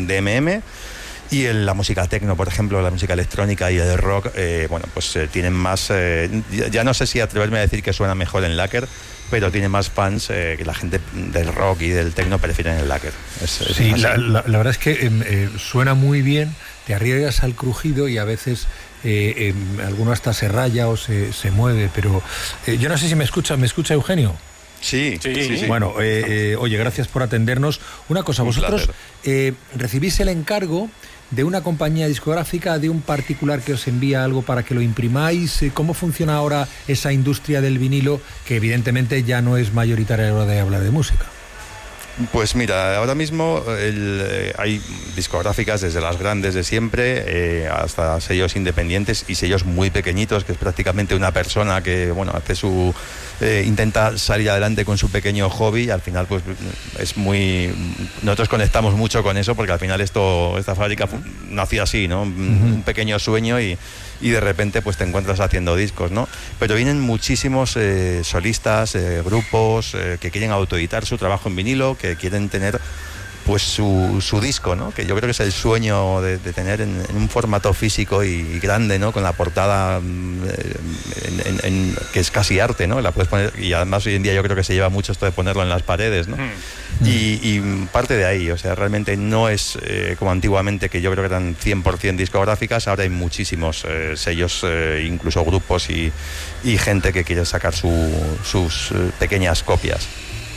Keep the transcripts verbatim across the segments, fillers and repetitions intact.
D M M. Y el, la música techno, por ejemplo, la música electrónica y el rock, eh, bueno, pues eh, tienen más... Eh, ya, ya no sé si atreverme a decir que suena mejor en Lacquer, pero tiene más fans eh, que la gente del rock y del techno prefieren el Lacquer. Es, es sí, la, la, la verdad es que eh, eh, suena muy bien, te arriesgas al crujido y a veces eh, eh, alguno hasta se raya o se, se mueve, pero eh, yo no sé si me escucha, ¿me escucha Eugenio? Sí, sí, sí, sí. Bueno, eh, eh, oye, gracias por atendernos. Una cosa, Un vosotros eh, recibís el encargo de una compañía discográfica, de un particular que os envía algo para que lo imprimáis. ¿Cómo funciona ahora esa industria del vinilo, que evidentemente ya no es mayoritaria a la hora de hablar de música? Pues mira, ahora mismo el, eh, hay discográficas desde las grandes de siempre eh, hasta sellos independientes y sellos muy pequeñitos, que es prácticamente una persona que, bueno, hace su eh, intenta salir adelante con su pequeño hobby y al final pues es muy... Nosotros conectamos mucho con eso porque al final esto esta fábrica nació así, ¿no? Uh-huh. Un pequeño sueño y, y de repente pues te encuentras haciendo discos, ¿no? Pero vienen muchísimos eh, solistas, eh, grupos eh, que quieren autoeditar su trabajo en vinilo, que quieren tener pues su, su disco, ¿no? Que yo creo que es el sueño de, de tener en, en un formato físico y, y grande, ¿no? Con la portada en, en, en, que es casi arte, ¿no? La puedes poner, y además hoy en día yo creo que se lleva mucho esto de ponerlo en las paredes, ¿no? Mm. Y, y parte de ahí, o sea, realmente no es eh, como antiguamente, que yo creo que eran cien por ciento discográficas. Ahora hay muchísimos eh, sellos, eh, incluso grupos y, y gente que quiere sacar su, sus eh, pequeñas copias.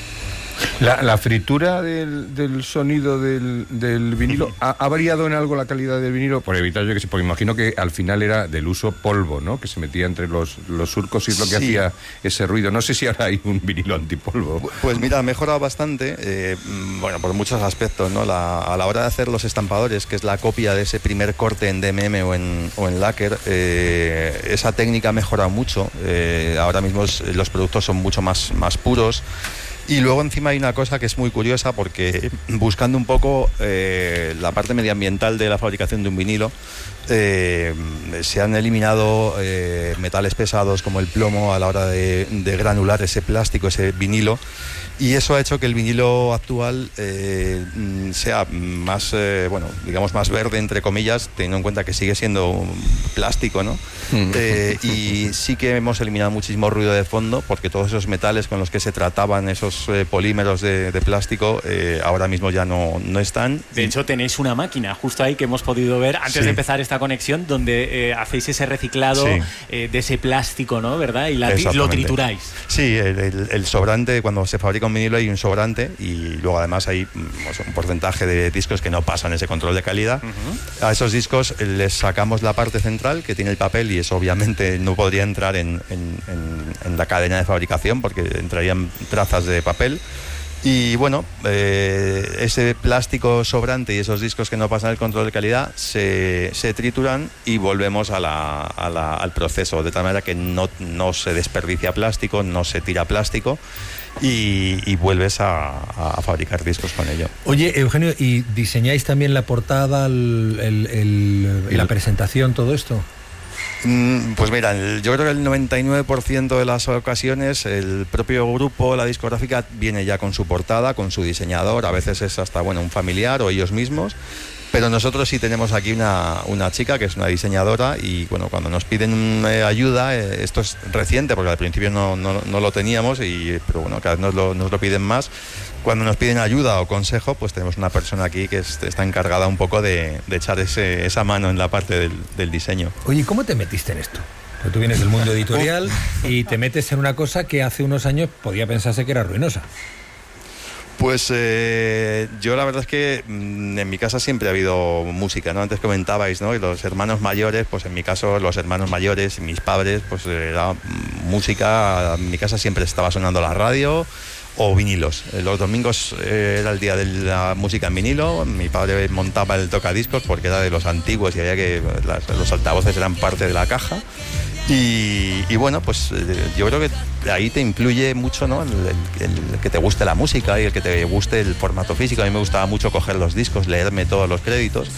La, la fritura del, del sonido del, del vinilo, ¿ha, ¿ha variado en algo la calidad del vinilo? Por evitar yo que sé, porque imagino que al final era del uso polvo, ¿no? Que se metía entre los, los surcos y es lo que sí hacía ese ruido. No sé si ahora hay un vinilo antipolvo. Pues mira, ha mejorado bastante, eh, bueno, por muchos aspectos, ¿no? La, a la hora de hacer los estampadores, que es la copia de ese primer corte en D M M o en, o en Lacquer, eh, esa técnica ha mejorado mucho. Eh, ahora mismo es, los productos son mucho más, más puros. Y luego encima hay una cosa que es muy curiosa, porque buscando un poco eh, la parte medioambiental de la fabricación de un vinilo, eh, se han eliminado eh, metales pesados como el plomo a la hora de, de granular ese plástico, ese vinilo, y eso ha hecho que el vinilo actual eh, sea más, eh, bueno, digamos más verde, entre comillas, teniendo en cuenta que sigue siendo plástico, ¿no? eh, y sí que hemos eliminado muchísimo ruido de fondo, porque todos esos metales con los que se trataban esos eh, polímeros de, de plástico eh, ahora mismo ya no, no están. De hecho, tenéis una máquina justo ahí que hemos podido ver antes sí. de empezar esta conexión, donde eh, hacéis ese reciclado sí. eh, de ese plástico, ¿no? ¿Verdad? Y la, lo trituráis. Sí, el, el, el sobrante, cuando se fabrica un vinilo hay un sobrante y luego además hay pues, un porcentaje de discos que no pasan ese control de calidad. Uh-huh. A esos discos les sacamos la parte central que tiene el papel, y eso obviamente no podría entrar en, en, en, en la cadena de fabricación porque entrarían trazas de papel. Y bueno, eh, ese plástico sobrante y esos discos que no pasan el control de calidad se, se trituran y volvemos a la, a la, al proceso, de tal manera que no, no se desperdicia plástico, no se tira plástico y, y vuelves a, a fabricar discos con ello. Oye, Eugenio, ¿y diseñáis también la portada, el, el, el, el, la presentación, todo esto? Pues mira, yo creo que el noventa y nueve por ciento de las ocasiones el propio grupo, la discográfica, viene ya con su portada, con su diseñador, a veces es hasta bueno un familiar o ellos mismos, pero nosotros sí tenemos aquí una, una chica que es una diseñadora y bueno, cuando nos piden eh, ayuda, eh, esto es reciente porque al principio no, no, no lo teníamos, y, pero bueno, cada vez nos lo, nos lo piden más. Cuando nos piden ayuda o consejo, pues tenemos una persona aquí que es, está encargada un poco de, de echar ese, esa mano en la parte del, del diseño. Oye, ¿cómo te metiste en esto? Porque tú vienes del mundo editorial y te metes en una cosa que hace unos años podía pensarse que era ruinosa. Pues eh, yo la verdad es que mmm, en mi casa siempre ha habido música, ¿no? Antes comentabais, ¿no? Y los hermanos mayores, pues en mi caso los hermanos mayores y mis padres, pues era música. En mi casa siempre estaba sonando la radio o vinilos. Los domingos eh, era el día de la música en vinilo. Mi padre montaba el tocadiscos porque era de los antiguos y había que las, los altavoces eran parte de la caja. Y, y bueno, pues yo creo que ahí te influye mucho, ¿no? El, el, el que te guste la música y el que te guste el formato físico. A mí me gustaba mucho coger los discos, leerme todos los créditos.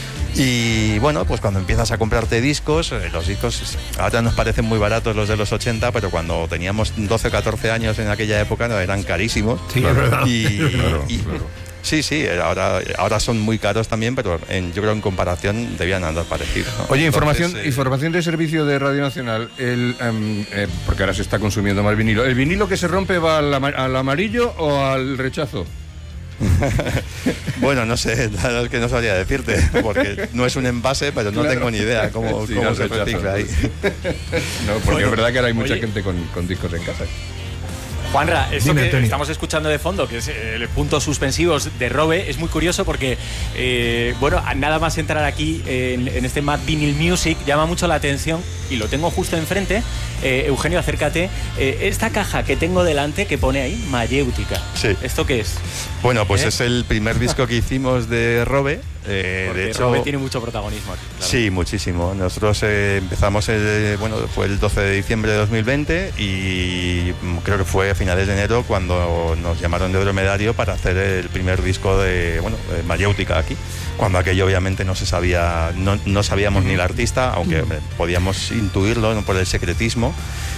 Y bueno, pues cuando empiezas a comprarte discos, los discos ahora nos parecen muy baratos los de los ochenta, pero cuando teníamos doce o catorce años en aquella época eran carísimos. Sí, es verdad. Y, claro, y, claro. Sí, sí, ahora, ahora son muy caros también, pero en, yo creo en comparación debían andar parecidos, ¿no? Oye, información, Entonces, eh, información de servicio de Radio Nacional, el, um, eh, porque ahora se está consumiendo más vinilo. ¿El vinilo que se rompe va al, ama- al amarillo o al rechazo? Bueno, no sé, la verdad es que no sabría decirte, porque no es un envase, pero no Claro. tengo ni idea cómo, Sí, cómo no se rechazo. recicla ahí. No, porque Bueno, es verdad que ahora hay mucha oye. gente con, con discos en casa. Juanra, esto Dime, que Antonio. estamos escuchando de fondo, que es eh, el puntos suspensivos de Robe, es muy curioso porque, eh, bueno, nada más entrar aquí eh, en, en este Mad Vinyl Music, llama mucho la atención, y lo tengo justo enfrente. Eh, Eugenio, acércate. Eh, esta caja que tengo delante, que pone ahí, Mayéutica. Sí. ¿Esto qué es? Bueno, pues ¿Eh? es el primer disco que hicimos de Robe. Eh, Porque de hecho, Robe tiene mucho protagonismo aquí. Claro. Sí, muchísimo. Nosotros eh, empezamos, el, bueno, fue el doce de diciembre de dos mil veinte y mm, creo que fue a finales de enero cuando nos llamaron de Dromedario para hacer el primer disco de, bueno, de Mayéutica aquí. Cuando aquello obviamente no se sabía, no, no sabíamos ni el artista, aunque hombre, podíamos intuirlo, ¿no?, por el secretismo.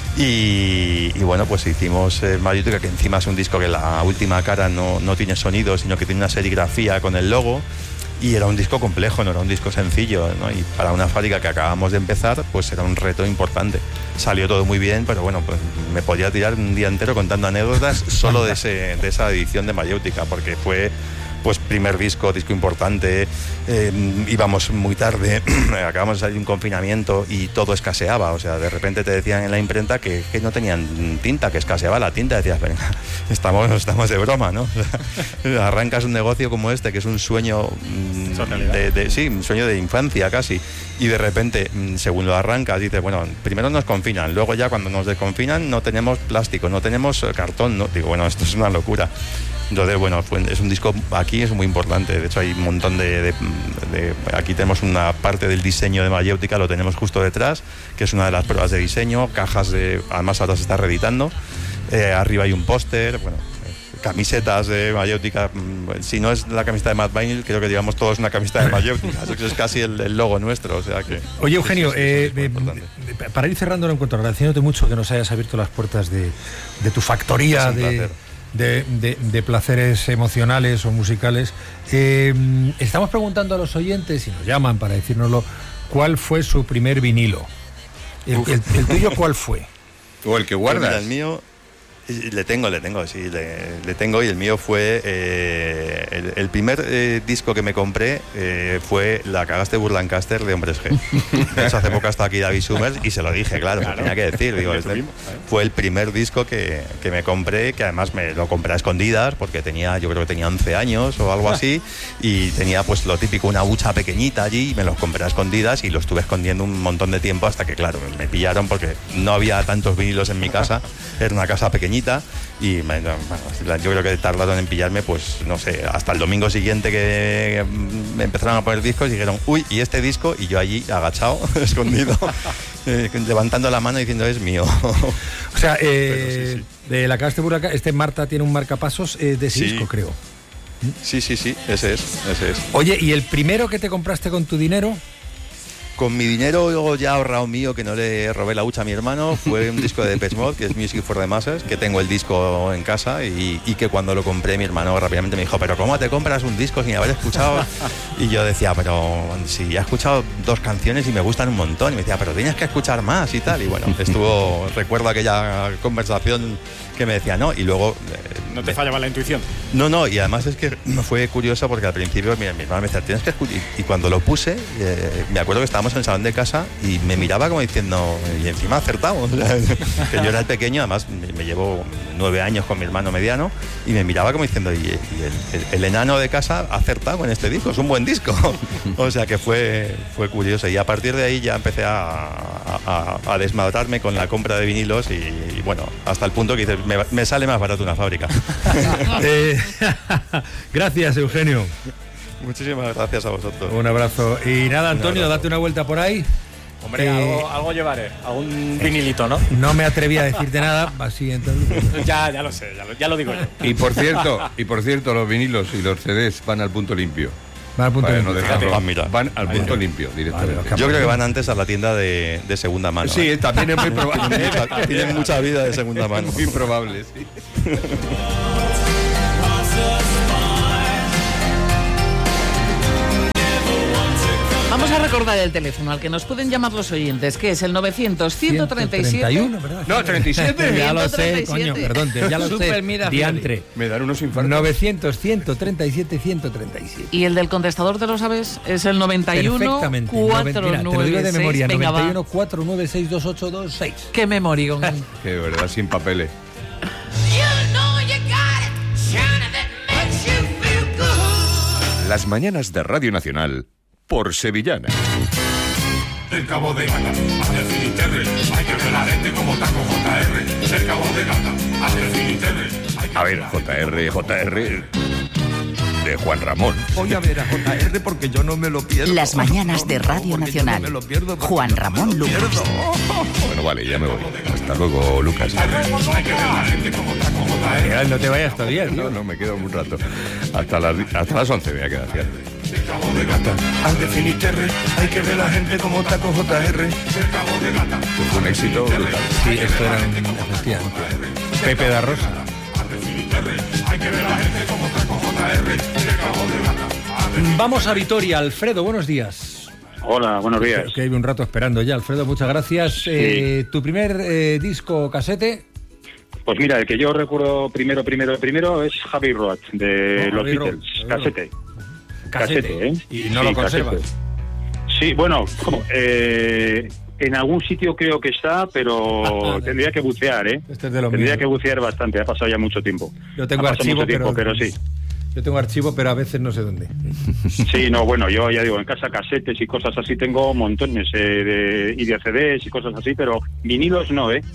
Y, y bueno, pues hicimos eh, Mayéutica, que encima es un disco que la última cara no, no tiene sonido, sino que tiene una serigrafía con el logo. Y era un disco complejo, no era un disco sencillo, ¿no? Y para una fábrica que acabamos de empezar, pues era un reto importante. Salió todo muy bien, pero bueno, pues me podía tirar un día entero contando anécdotas solo de, ese, de esa edición de Mayéutica, porque fue pues primer disco, disco importante, eh, íbamos muy tarde, acabamos de salir de un confinamiento y todo escaseaba, o sea, de repente te decían en la imprenta que, que no tenían tinta, que escaseaba la tinta, decías, venga, estamos, estamos de broma, ¿no? O sea, arrancas un negocio como este, que es un sueño, mm, de, de, sí, un sueño de infancia casi, y de repente, mm, según lo arrancas, dices, bueno, primero nos confinan, luego ya cuando nos desconfinan no tenemos plástico, no tenemos cartón, no, digo, bueno, esto es una locura. Entonces, bueno, fue, es un disco, aquí es muy importante, de hecho hay un montón de, de, de... Aquí tenemos una parte del diseño de Mayéutica, lo tenemos justo detrás, que es una de las pruebas de diseño, cajas de... Además ahora se está reeditando, eh, arriba hay un póster, bueno, eh, camisetas de Mayéutica, si no es la camiseta de Mad Vinyl, creo que digamos todos una camiseta de Mayéutica, eso es casi el, el logo nuestro, o sea que... Oye, Eugenio, sí, sí, sí, eh, es muy eh, importante. para ir cerrando el encuentro, agradeciéndote mucho que nos hayas abierto las puertas de, de tu factoría Es un de, placer. de, de, de placeres emocionales o musicales. Eh, estamos preguntando a los oyentes, y nos llaman para decírnoslo, ¿cuál fue su primer vinilo? ¿El, el, el tuyo cuál fue? O el que Pues mira, guardas. el mío, y le tengo, le tengo, sí, le, le tengo, y el mío fue, eh, el, el primer eh, disco que me compré eh, fue La cagaste Burlancaster de Hombres G. De hecho, hace poco hasta aquí David Summers y se lo dije, claro, claro. tenía que decir, digo, este fue el primer disco que, que me compré, que además me lo compré a escondidas porque tenía, yo creo que tenía once años o algo así, y tenía pues lo típico, una hucha pequeñita allí, y me los compré a escondidas y lo estuve escondiendo un montón de tiempo hasta que, claro, me pillaron porque no había tantos vinilos en mi casa, era una casa pequeñita, y bueno, yo creo que tardaron en pillarme, pues no sé, hasta el domingo siguiente que me empezaron a poner discos y dijeron, uy, ¿y este disco? Y yo allí agachado, escondido, eh, levantando la mano diciendo, es mío. O sea, eh, sí, sí. de la Cagaste Burlanca, este Marta tiene un marcapasos eh, de ese Sí. disco, creo. Sí, sí, sí, ese es, ese es. Oye, ¿y el primero que te compraste con tu dinero? Con mi dinero ya ahorrado mío, que no le robé la hucha a mi hermano, fue un disco de Depeche Mode, que es Music for the Masses, que tengo el disco en casa y, y que cuando lo compré mi hermano rápidamente me dijo, pero ¿cómo te compras un disco sin haber escuchado? Y yo decía, pero si ya he escuchado dos canciones y me gustan un montón. Y me decía, pero tienes que escuchar más y tal. Y bueno, estuvo, recuerdo aquella conversación que me decía, no, y luego... Eh, No te fallaba la intuición. No, no, y además es que fue curioso porque al principio mi, mi hermano me decía, tienes que escuchar. Y, y cuando lo puse, eh, me acuerdo que estábamos en el salón de casa y me miraba como diciendo, y encima acertamos. O sea, que yo era el pequeño, además me, me llevo nueve años con mi hermano mediano, y me miraba como diciendo, y, y el, el, el enano de casa ha acertado en este disco, es un buen disco. O sea que fue, fue curioso. Y a partir de ahí ya empecé a, a, a desmadrarme con la compra de vinilos y, y bueno, hasta el punto que dices, me, me sale más barato una fábrica. eh, gracias, Eugenio. Muchísimas gracias a vosotros. Un abrazo. Y nada, Antonio, Un abrazo. date una vuelta por ahí. Hombre, Eh, algo, algo llevaré, algún vinilito, ¿no? No me atreví a decirte nada, así entonces. Ya, ya lo sé, ya lo, ya lo digo yo. Y por cierto, y por cierto, los vinilos y los C Ds van al punto limpio. Va al punto Vale, de no vista. dejarlo. Ah, mira. Van al punto limpio directamente. Vale, Yo creo que van antes a la tienda de, de segunda mano. Sí, ¿eh? también es muy probable. Tienen mucha, tienen mucha vida de segunda mano. Muy probable, sí. a recordar el teléfono al que nos pueden llamar los oyentes, que es el novecientos, ciento treinta y siete... ciento treinta y uno, ¿verdad? No, treinta y siete. Ya lo sé, ciento treinta y siete. coño, perdón, ya lo Super, sé. mira, Diantre. Me dan unos infartos. novecientos, ciento treinta y siete, ciento treinta y siete. Y el del contestador, ¿te lo sabes? Es el noventa y uno, Perfectamente. cuatro Mira, te lo digo de nueve seis. memoria, Venga, noventa y uno, va. cuatro nueve seis, dos ocho dos seis. Qué memoria. Que de verdad, sin papeles. Las mañanas de Radio Nacional por Sevillana. El Cabo de Gata, hace Finisterre, hay que ver la gente como taco J R. El Cabo de Gata, hace Finisterre. A ver, J R, J R de Juan Ramón. Voy a ver a J R porque yo no me lo pierdo. Las mañanas de Radio Porque yo Nacional. no me lo pierdo porque Juan yo no Ramón me lo Lucas. pierdo. Bueno, vale, ya me voy. Hasta luego, Lucas. Hay que ver la gente como taco J R. Miguel, no te vayas todavía, No, no, me quedo un rato. Hasta las, hasta las once me voy a quedar, fíjate. El Cabo de Gata, Ante Finisterre, hay que ver la gente como taco J R. el Cabo de Gata, Fue un éxito brutal. Sí, esto era un, efectivamente. Pepe da Rosa. hace Finisterre, hay que ver la gente como taco J R. El Cabo de Gata. Vamos a Vitoria. Alfredo, buenos días. Hola, buenos días. Que hay un rato esperando ya. Alfredo, muchas gracias. Eh, ¿Tu primer eh, disco casete? Pues mira, el que yo recuerdo primero, primero, primero es Javi Roach, de No, los Abbey Road, Beatles. Abbey Road. Casete. Casete. Casete, ¿eh? Y no Sí, lo conservas. casete. Sí, bueno, ¿cómo? Eh, en algún sitio creo que está, pero tendría que bucear, ¿eh? Este es de los Tendría míos. que bucear bastante, ha pasado ya mucho tiempo. Yo tengo Ha pasado archivo, mucho tiempo, pero, pero sí. Yo tengo archivo, pero a veces no sé dónde. Sí, no, bueno, yo ya digo, en casa casetes y cosas así tengo montones eh, de, y de C Ds y cosas así, pero vinilos no, ¿eh?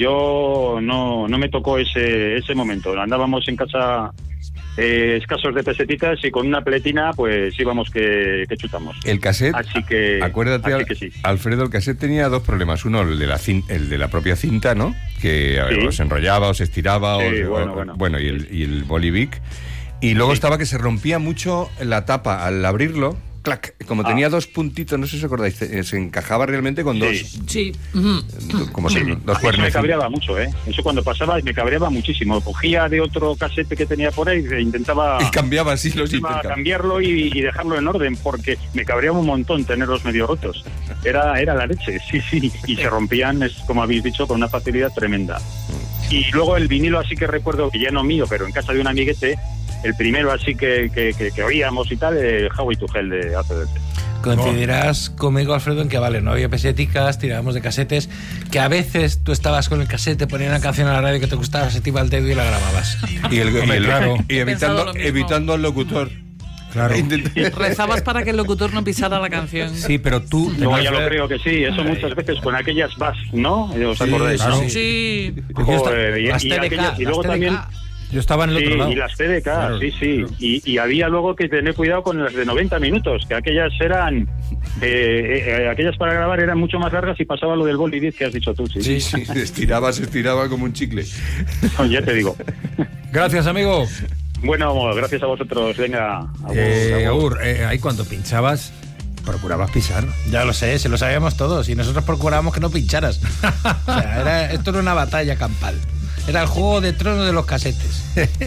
Yo no, no me tocó ese, ese momento. Andábamos en casa eh, escasos de pesetitas y con una pletina pues íbamos que, que chutamos. El cassette, Así que, acuérdate, así Al- que sí. Alfredo, el cassette tenía dos problemas. Uno, el de la, cin- el de la propia cinta, ¿no? Que a ver, Sí. os enrollaba, os estiraba, Sí, os- bueno, o- bueno. bueno, y el, y el Bolivic. Y luego Sí. estaba que se rompía mucho la tapa al abrirlo. Clac, como Ah. tenía dos puntitos, no sé si os acordáis, se, se encajaba realmente con dos, Sí. Sí. Ujú. do- como Sí, son, dos eso me cuernos. cabreaba mucho, ¿eh? Eso cuando pasaba me cabreaba muchísimo. Cogía de otro casete que tenía por ahí e intentaba... Y cambiaba así los Iba a intercambios. cambiarlo y, y dejarlo en orden porque me cabreaba un montón tenerlos medio rotos. Era, era la leche, sí, sí. Y se rompían, es, como habéis dicho, con una facilidad tremenda. Y luego el vinilo así que recuerdo, que ya no mío, pero en casa de un amiguete, el primero así que, que, que, que oíamos y tal, el Highway to Hell de A C D C. Coincidirás conmigo, Alfredo, en que vale, no había peseticas, tirábamos de casetes, que a veces tú estabas con el casete, ponías una canción a la radio que te gustaba, se te iba el dedo y la grababas. Y, el, y, el- claro. y He pensado evitando, lo mismo. evitando al locutor. Claro. Intenta- Rezabas para que el locutor no pisara la canción. Sí, pero tú... No, tenías- ya lo creo que sí, eso muchas veces con aquellas bass, ¿no? ¿Os Sí, acordáis? claro. Sí. Joder, y, Las y T D K, aquellas- y luego las T D K. también... Yo estaba en el Sí, otro lado. y las T D K, Claro, sí, sí. claro. Y, y había luego que tener cuidado con las de noventa minutos, que aquellas eran... eh, eh, aquellas para grabar eran mucho más largas y pasaba lo del boli diez que has dicho tú, sí. Sí, sí, se estiraba, se estiraba como un chicle. Ya te digo. Gracias, amigo. Bueno, gracias a vosotros. Venga. agur, Eh, agur. Agur, eh, ahí cuando pinchabas, procurabas pisar. Ya lo sé, se lo sabíamos todos y nosotros procurábamos que no pincharas. O sea, era, esto era una batalla campal. Era el juego de tronos de los casetes.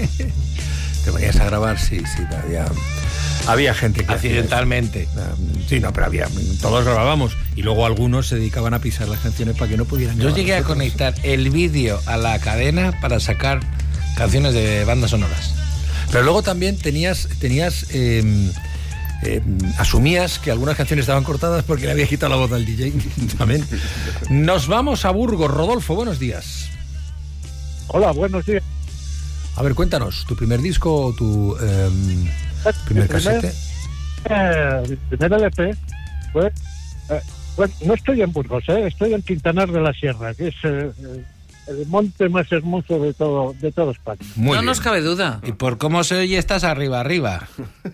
Te ponías a grabar, sí, sí, había, había gente que... hacía Accidentalmente. eso. Sí, no, pero había, todos grabábamos y luego algunos se dedicaban a pisar las canciones para que no pudieran Yo grabar llegué a nosotros. conectar el vídeo a la cadena para sacar canciones de bandas sonoras. Pero luego también tenías, tenías eh, eh, asumías que algunas canciones estaban cortadas porque le había quitado la voz al D J. También. Nos vamos a Burgos. Rodolfo, buenos días. Hola, buenos días. A ver, cuéntanos, ¿tu primer disco o tu eh, primer Mi primer- casete? Eh, mi primer L P fue... eh, bueno, no estoy en Burgos, eh, estoy en Quintanar de la Sierra, que es eh, el monte más hermoso de todo de todo España. Muy no bien. nos cabe duda. Y por cómo se oye, estás arriba, arriba.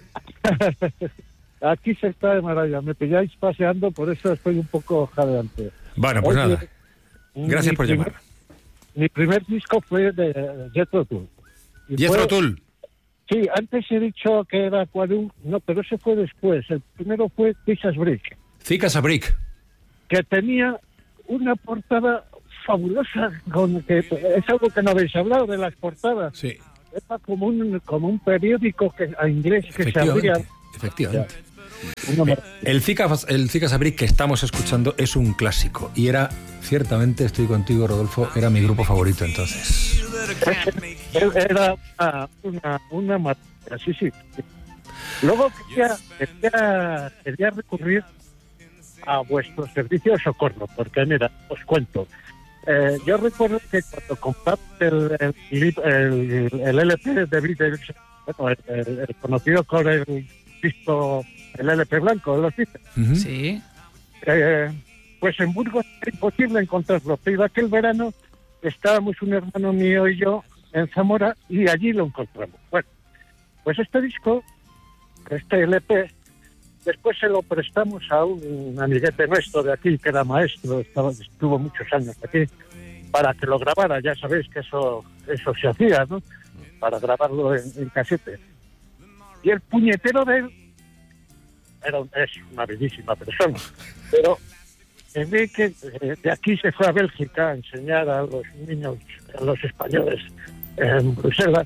Aquí se está de maravilla, me pilláis paseando, por eso estoy un poco jadeante. Bueno, pues Oye, nada. Gracias mi por primer- llamar. Mi primer disco fue de Jethro Tull. Y Jethro fue- Tull. Sí, antes he dicho que era Aquarium, no, pero ese fue después. El primero fue Pixas Brick, Cicas a Brick. que tenía una portada fabulosa, con que es algo que no habéis hablado de las portadas. Sí, Era como un como un periódico que a inglés que se abría. efectivamente. Efectivamente. El Zika, el Zika Sabrik que estamos escuchando es un clásico y era, ciertamente, estoy contigo, Rodolfo, era mi grupo favorito entonces. Era una, una, una maravilla, sí, sí. Luego quería, quería, quería recurrir a vuestro servicio de socorro, porque mira, os cuento. Eh, yo recuerdo que cuando compramos el, el, el, el L P de Beatles, bueno, el, el, el conocido con el disco, el L P blanco de los Beatles. Uh-huh. Sí. Eh, pues en Burgos era imposible encontrarlo, pero aquel verano estábamos un hermano mío y yo en Zamora y allí lo encontramos. Bueno, pues este disco, este L P, después se lo prestamos a un amiguete nuestro de aquí, que era maestro, estaba, estuvo muchos años aquí, para que lo grabara. Ya sabéis que eso eso se hacía, ¿no? Para grabarlo en, en casete. Y el puñetero de él era, es una bellísima persona, pero en vez que eh, de aquí se fue a Bélgica a enseñar a los niños, a los españoles en Bruselas,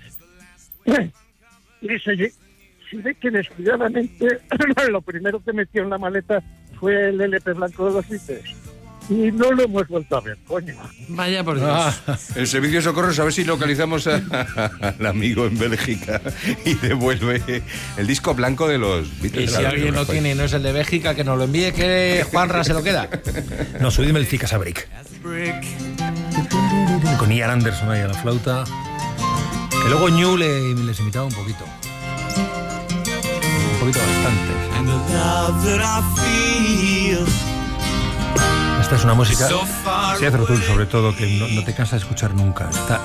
y se... Y ve que descuidadamente lo primero que metió en la maleta fue el L P blanco de los Beatles. Y no lo hemos vuelto a ver, coño. Vaya por Dios. Ah, el servicio de socorro, a ver si localizamos a, a, al amigo en Bélgica y devuelve el disco blanco de los Beatles. Y si alguien lo tiene y no es el de Bélgica, que nos lo envíe, que Juanra se lo queda. No, subidme el Zika Sabrik. Con Ian Anderson ahí a la flauta. Que luego Ñu le, les imitaba un poquito. Un poquito bastante. Esta es una música, Jethro Tull sobre todo, que no, no te cansas de escuchar nunca. Está